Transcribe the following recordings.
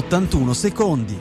81 secondi.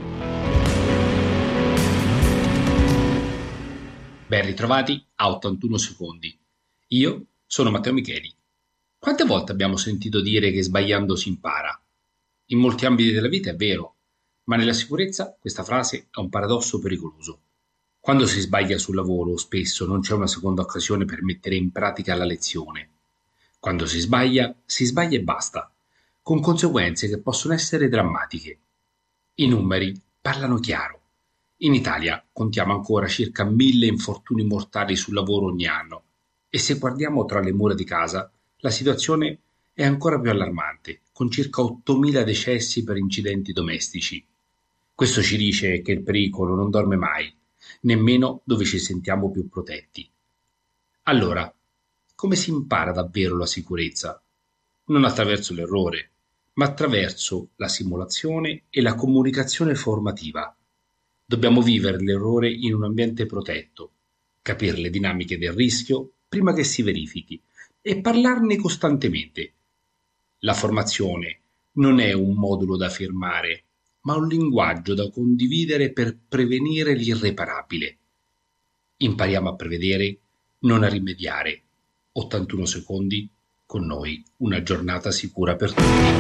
Ben ritrovati a 81 secondi. Io sono Matteo Micheli. Quante volte abbiamo sentito dire che sbagliando si impara? In molti ambiti della vita è vero, ma nella sicurezza questa frase è un paradosso pericoloso. Quando si sbaglia sul lavoro, spesso non c'è una seconda occasione per mettere in pratica la lezione. Quando si sbaglia e basta, con conseguenze che possono essere drammatiche. I numeri parlano chiaro. In Italia contiamo ancora circa 1000 infortuni mortali sul lavoro ogni anno e se guardiamo tra le mura di casa, la situazione è ancora più allarmante, con circa 8000 decessi per incidenti domestici. Questo ci dice che il pericolo non dorme mai, nemmeno dove ci sentiamo più protetti. Allora, come si impara davvero la sicurezza? Non attraverso l'errore, ma attraverso la simulazione e la comunicazione formativa. Dobbiamo vivere l'errore in un ambiente protetto, capire le dinamiche del rischio prima che si verifichi e parlarne costantemente. La formazione non è un modulo da firmare, ma un linguaggio da condividere per prevenire l'irreparabile. Impariamo a prevedere, non a rimediare. 81 secondi con noi, una giornata sicura per tutti.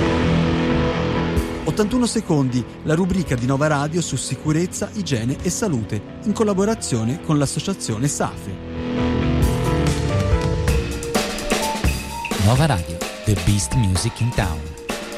81 secondi, la rubrica di Nova Radio su sicurezza, igiene e salute, in collaborazione con l'associazione SAFE. Nova Radio, the best music in town.